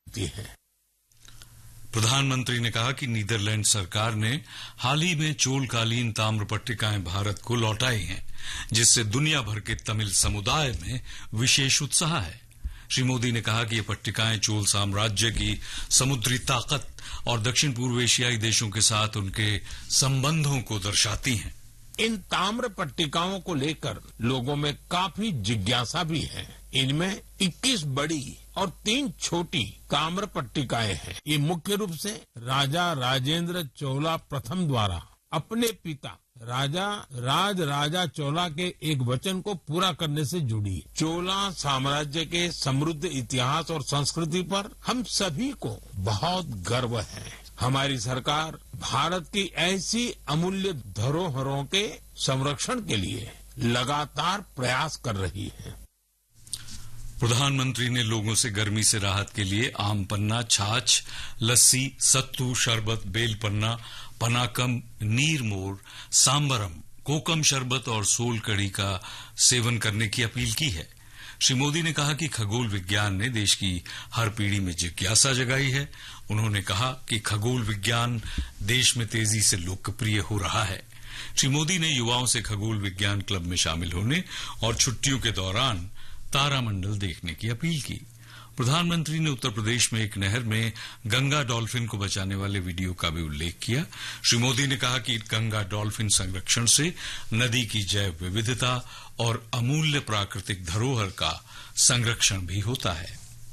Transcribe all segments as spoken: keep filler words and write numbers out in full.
है। प्रधानमंत्री ने कहा कि नीदरलैंड सरकार ने हाल ही में चोलकालीन ताम्र पट्टिकाएं भारत को लौटाई हैं, जिससे दुनिया भर के तमिल समुदाय में विशेष उत्साह है। श्री मोदी ने कहा कि ये पट्टिकाएं चोल साम्राज्य की समुद्री ताकत और दक्षिण पूर्व एशियाई देशों के साथ उनके संबंधों को दर्शाती हैं। इन ताम्र पट्टिकाओं को लेकर लोगों में काफी जिज्ञासा भी है। इनमें इक्कीस बड़ी और तीन छोटी ताम्र पट्टिकाएं हैं। ये मुख्य रूप से राजा राजेंद्र चोला प्रथम द्वारा अपने पिता राजा राज राजा चोला के एक वचन को पूरा करने से जुड़ी है। चोला साम्राज्य के समृद्ध इतिहास और संस्कृति पर हम सभी को बहुत गर्व है। हमारी सरकार भारत की ऐसी अमूल्य धरोहरों के संरक्षण के लिए लगातार प्रयास कर रही है। प्रधानमंत्री ने लोगों से गर्मी से राहत के लिए आम पन्ना, छाछ, लस्सी, सत्तू, शरबत, बेल पन्ना, पनाकम, नीरमोर, सांबरम, कोकम शरबत और सोल कड़ी का सेवन करने की अपील की है। श्री मोदी ने कहा कि खगोल विज्ञान ने देश की हर पीढ़ी में जिज्ञासा जगाई है। उन्होंने कहा कि खगोल विज्ञान देश में तेजी से लोकप्रिय हो रहा है। श्री मोदी ने युवाओं से खगोल विज्ञान क्लब में शामिल होने और छुट्टियों के दौरान तारामंडल देखने की अपील की। प्रधानमंत्री ने उत्तर प्रदेश में एक नहर में गंगा डॉल्फिन को बचाने वाले वीडियो का भी उल्लेख किया। श्री मोदी ने कहा कि गंगा डॉल्फिन संरक्षण से नदी की जैव विविधता और अमूल्य प्राकृतिक धरोहर का संरक्षण भी होता है।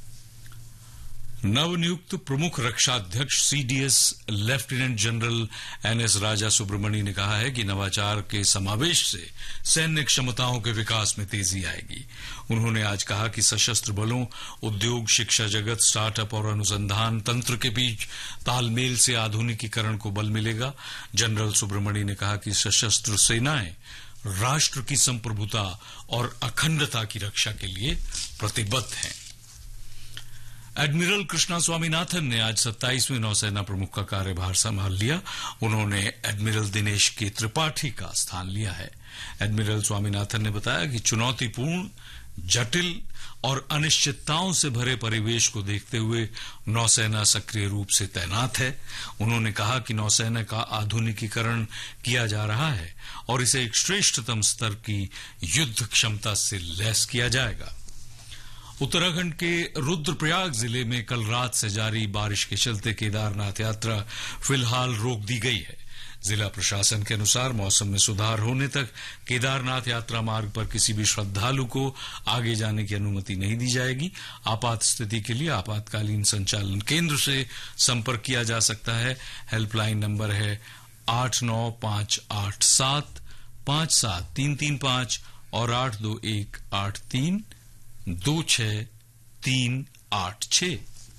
नवनियुक्त प्रमुख रक्षाध्यक्ष सीडीएस लेफ्टिनेंट जनरल एनएस राजा सुब्रमणी ने कहा है कि नवाचार के समावेश से सैन्य क्षमताओं के विकास में तेजी आएगी। उन्होंने आज कहा कि सशस्त्र बलों, उद्योग, शिक्षा जगत, स्टार्टअप और अनुसंधान तंत्र के बीच तालमेल से आधुनिकीकरण को बल मिलेगा। जनरल सुब्रमणी ने कहा कि सशस्त्र सेनाएं राष्ट्र की संप्रभुता और अखंडता की रक्षा के लिए प्रतिबद्ध हैं। एडमिरल कृष्णा स्वामीनाथन ने आज सत्ताईसवें नौसेना प्रमुख का कार्यभार संभाल लिया। उन्होंने एडमिरल दिनेश के त्रिपाठी का स्थान लिया है। एडमिरल स्वामीनाथन ने बताया कि चुनौतीपूर्ण, जटिल और अनिश्चितताओं से भरे परिवेश को देखते हुए नौसेना सक्रिय रूप से तैनात है। उन्होंने कहा कि नौसेना का आधुनिकीकरण किया जा रहा है और इसे एक श्रेष्ठतम स्तर की युद्ध क्षमता से लैस किया जाएगा। उत्तराखंड के रुद्रप्रयाग जिले में कल रात से जारी बारिश के चलते केदारनाथ यात्रा फिलहाल रोक दी गई है। जिला प्रशासन के अनुसार मौसम में सुधार होने तक केदारनाथ यात्रा मार्ग पर किसी भी श्रद्धालु को आगे जाने की अनुमति नहीं दी जाएगी। आपात स्थिति के लिए आपातकालीन संचालन केंद्र से संपर्क किया जा सकता है। हेल्पलाइन नंबर है आठ नौ पांच आठ सात पांच सात तीन तीन पांच और आठ दो एक आठ तीन दो छह तीन आठ छह।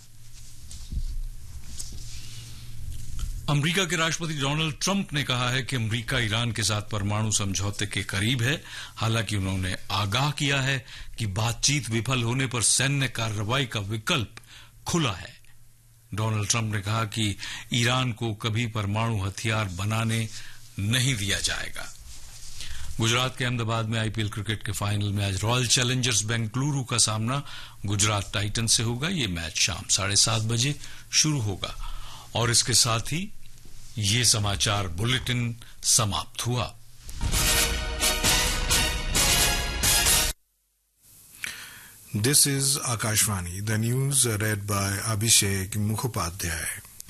अमेरिका के राष्ट्रपति डोनाल्ड ट्रंप ने कहा है कि अमेरिका ईरान के साथ परमाणु समझौते के करीब है। हालांकि उन्होंने आगाह किया है कि बातचीत विफल होने पर सैन्य कार्रवाई का विकल्प खुला है। डोनाल्ड ट्रंप ने कहा कि ईरान को कभी परमाणु हथियार बनाने नहीं दिया जाएगा। गुजरात के अहमदाबाद में आईपीएल क्रिकेट के फाइनल में आज रॉयल चैलेंजर्स बेंगलुरु का सामना गुजरात टाइटन से होगा। ये मैच शाम साढ़े सात बजे शुरू होगा। और इसके साथ ही ये समाचार बुलेटिन समाप्त हुआ। This is Akashvani, the news red bye Abhishek Mukhopadhyay.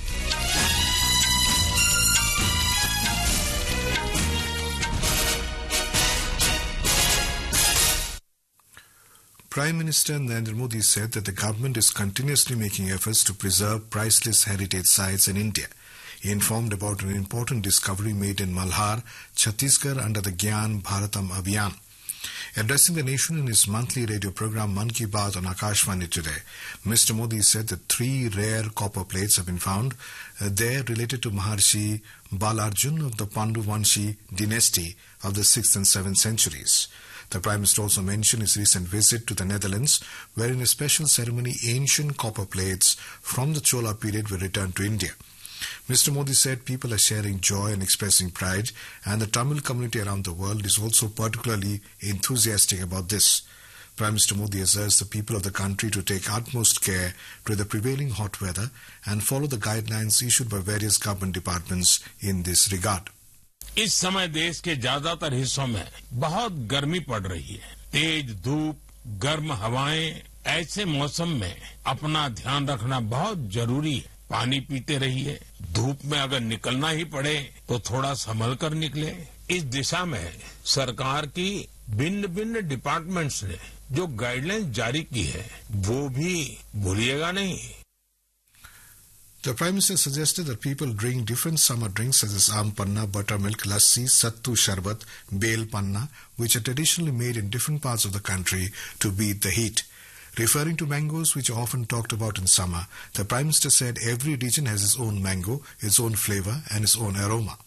Prime Minister Narendra Modi said that the government is continuously making efforts to preserve priceless heritage sites in India. He informed about an important discovery made in Malhar, Chhattisgarh under the Gyan Bharatam Abhiyan. Addressing the nation in his monthly radio program Mann Ki Baat on Akashvani today, Mister Modi said that three rare copper plates have been found uh, there related to Maharshi Balarjun of the Panduvanshi dynasty of the sixth and seventh centuries. The Prime Minister also mentioned his recent visit to the Netherlands, where in a special ceremony ancient copper plates from the Chola period were returned to India. Mister Modi said people are sharing joy and expressing pride, and the Tamil community around the world is also particularly enthusiastic about this. Prime Minister Modi has urged the people of the country to take utmost care to the prevailing hot weather and follow the guidelines issued by various government departments in this regard. इस समय देश के ज्यादातर हिस्सों में बहुत गर्मी पड़ रही है। तेज धूप, गर्म हवाएं, ऐसे मौसम में अपना ध्यान रखना बहुत जरूरी है। पानी पीते रहिए। धूप में अगर निकलना ही पड़े तो थोड़ा संभल कर निकले। इस दिशा में सरकार की भिन्न भिन्न डिपार्टमेंट्स ने जो गाइडलाइंस जारी की है वो भी भूलिएगा नहीं। The Prime Minister suggested that people drink different summer drinks such as aam panna, buttermilk, lassi, sattu sharbat, bel panna, which are traditionally made in different parts of the country to beat the heat. Referring to mangoes, which are often talked about in summer, the Prime Minister said every region has its own mango, its own flavor and its own aroma.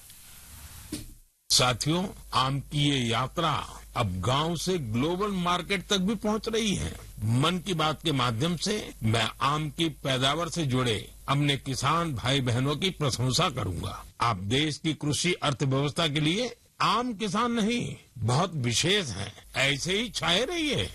साथियों, आम की ये यात्रा अब गांव से global market तक भी पहुंच रही है। मन की बात के माध्यम से मैं आम की पैदावार से जुड़े अपने किसान भाई बहनों की प्रशंसा करूंगा। आप देश की कृषि अर्थव्यवस्था के लिए आम किसान नहीं, बहुत विशेष हैं। ऐसे ही छाए रहिए।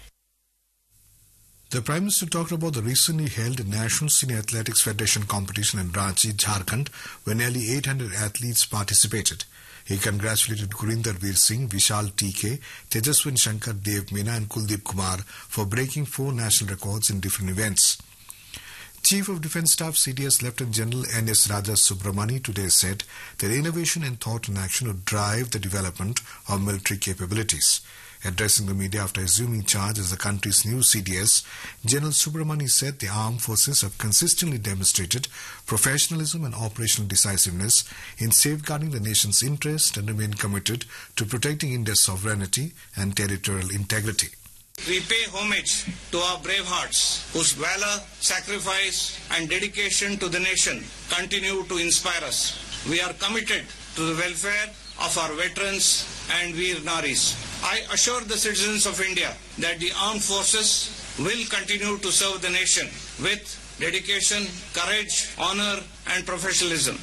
The Prime Minister talked about the recently held National Senior Athletics Federation competition in Ranchi, Jharkhand, where nearly eight hundred athletes participated. He congratulated Gurinder Veer Singh, Vishal T K, Tejaswin Shankar, Dev Meena and Kuldeep Kumar for breaking four national records in different events. Chief of Defence Staff C D S Lieutenant General N S Raja Subramani today said that innovation in thought and action would drive the development of military capabilities. Addressing the media after assuming charge as the country's new C D S, General Subramani said the armed forces have consistently demonstrated professionalism and operational decisiveness in safeguarding the nation's interest and remain committed to protecting India's sovereignty and territorial integrity. We pay homage to our brave hearts, whose valor, sacrifice and dedication to the nation continue to inspire us. We are committed to the welfare of our veterans and Veer Naris. I assure the citizens of India that the armed forces will continue to serve the nation with dedication, courage, honor and professionalism.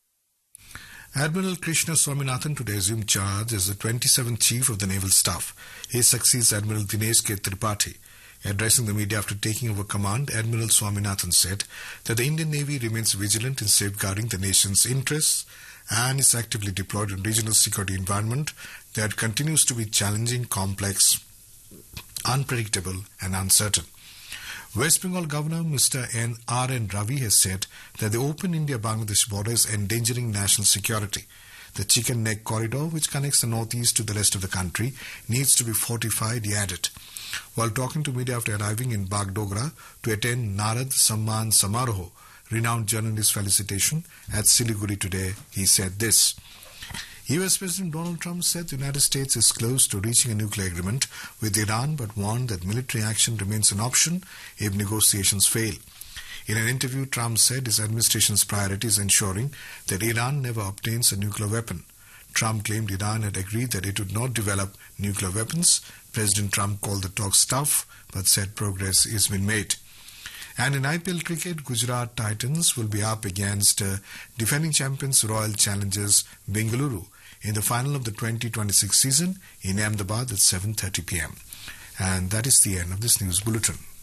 Admiral Krishna Swaminathan today assumed charge as the twenty-seventh Chief of the Naval Staff. He succeeds Admiral Dinesh K. Tripathi. Addressing the media after taking over command, Admiral Swaminathan said that the Indian Navy remains vigilant in safeguarding the nation's interests and is actively deployed in regional security environment that continues to be challenging, complex, unpredictable and uncertain. West Bengal Governor Mister N R N Ravi has said that the open India-Bangladesh border is endangering national security. The chicken neck corridor, which connects the northeast to the rest of the country, needs to be fortified, he added. While talking to media after arriving in Bagdogra to attend Narad Samman Samaroh, renowned journalist felicitation at Siliguri today, he said this. U S President Donald Trump said the United States is close to reaching a nuclear agreement with Iran but warned that military action remains an option if negotiations fail. In an interview, Trump said his administration's priority is ensuring that Iran never obtains a nuclear weapon. Trump claimed Iran had agreed that it would not develop nuclear weapons. President Trump called the talks tough but said progress has been made. And in I P L cricket, Gujarat Titans will be up against uh, defending champions Royal Challengers Bengaluru in the final of the twenty twenty-six season in Ahmedabad at seven thirty p m. And that is the end of this news bulletin.